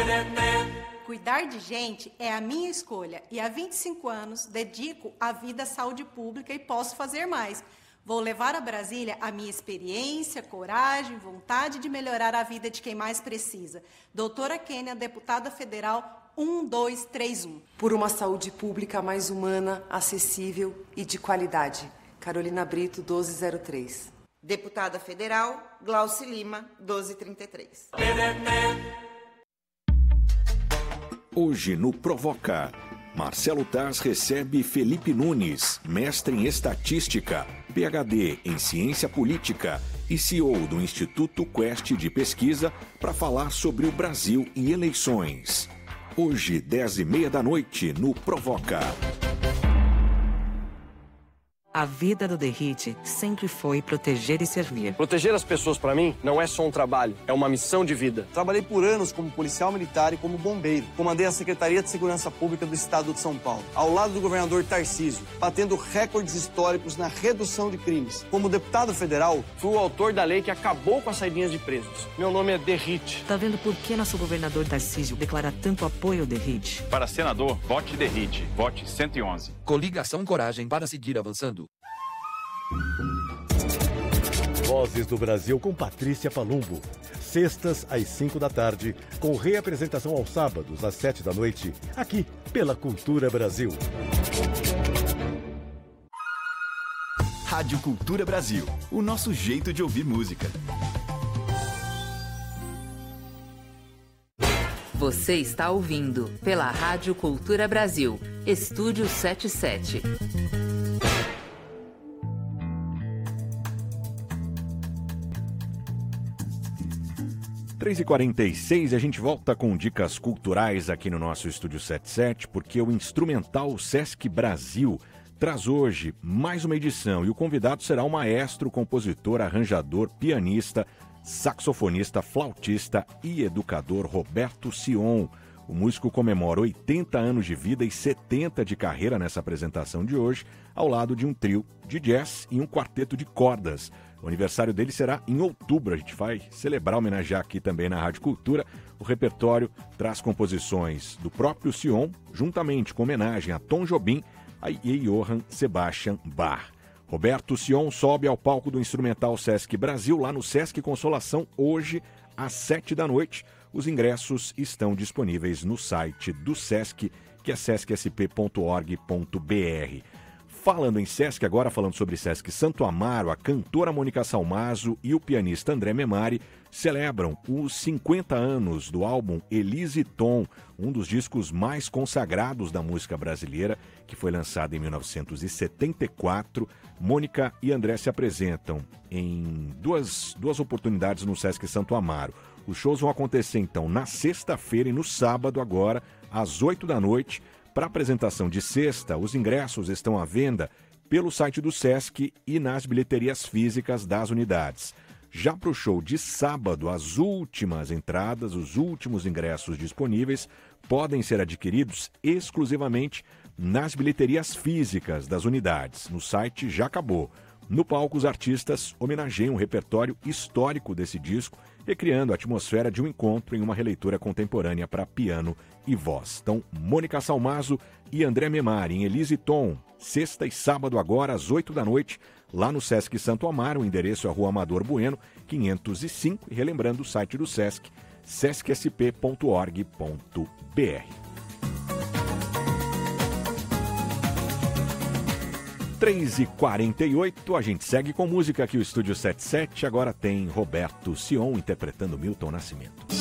Cuidar de gente é a minha escolha e há 25 anos dedico a vida à saúde pública e posso fazer mais. Vou levar a Brasília a minha experiência, coragem, vontade de melhorar a vida de quem mais precisa. Doutora Kênia, deputada federal 1231. Por uma saúde pública mais humana, acessível e de qualidade. Carolina Brito, 1203. Deputada federal Glauci Lima, 1233. Hoje no Provoca, Marcelo Taz recebe Felipe Nunes, mestre em estatística, PhD em ciência política e CEO do Instituto Quest de Pesquisa, para falar sobre o Brasil e eleições. Hoje, 10h30 da noite, no Provoca. A vida do Derrite sempre foi proteger e servir. Proteger as pessoas, para mim, não é só um trabalho, é uma missão de vida. Trabalhei por anos como policial militar e como bombeiro. Comandei a Secretaria de Segurança Pública do Estado de São Paulo, ao lado do governador Tarcísio, batendo recordes históricos na redução de crimes. Como deputado federal, fui o autor da lei que acabou com as saidinhas de presos. Meu nome é Derrite. Tá vendo por que nosso governador Tarcísio declara tanto apoio ao Derrite? Para senador, vote Derrite. Vote 111. Coligação Coragem para seguir avançando. Vozes do Brasil com Patrícia Palumbo. Sextas às 5 da tarde, com reapresentação aos sábados às 7 da noite, aqui pela Cultura Brasil. Rádio Cultura Brasil, o nosso jeito de ouvir música. Você está ouvindo pela Rádio Cultura Brasil, Estúdio 77. 3h46, a gente volta com dicas culturais aqui no nosso Estúdio 77, porque o Instrumental Sesc Brasil traz hoje mais uma edição e o convidado será o maestro, compositor, arranjador, pianista, saxofonista, flautista e educador Roberto Sion. O músico comemora 80 anos de vida e 70 de carreira nessa apresentação de hoje, ao lado de um trio de jazz e um quarteto de cordas. O aniversário dele será em outubro. A gente vai celebrar, homenagear aqui também na Rádio Cultura. O repertório traz composições do próprio Sion, juntamente com homenagem a Tom Jobim e Johann Sebastian Bach. Roberto Sion sobe ao palco do Instrumental Sesc Brasil, lá no Sesc Consolação, hoje às 7 da noite. Os ingressos estão disponíveis no site do Sesc, que é sescsp.org.br. Falando em Sesc, agora falando sobre Sesc Santo Amaro, a cantora Mônica Salmazo e o pianista André Memari celebram os 50 anos do álbum Elise Tom, um dos discos mais consagrados da música brasileira, que foi lançado em 1974. Mônica e André se apresentam em duas oportunidades no Sesc Santo Amaro. Os shows vão acontecer, então, na sexta-feira e no sábado, agora, às 8 da noite. Para a apresentação de sexta, os ingressos estão à venda pelo site do Sesc e nas bilheterias físicas das unidades. Já para o show de sábado, as últimas entradas, os últimos ingressos disponíveis podem ser adquiridos exclusivamente nas bilheterias físicas das unidades. No site já acabou. No palco, os artistas homenageiam um repertório histórico desse disco, recriando a atmosfera de um encontro em uma releitura contemporânea para piano e voz. Então, Mônica Salmazo e André Memari em Elise Tom, sexta e sábado agora, às 8 da noite, lá no Sesc Santo Amaro. O endereço é a Rua Amador Bueno, 505, e relembrando o site do Sesc, sescsp.org.br. 3h48, a gente segue com música aqui, o Estúdio 77. Agora tem Roberto Sion interpretando Milton Nascimento.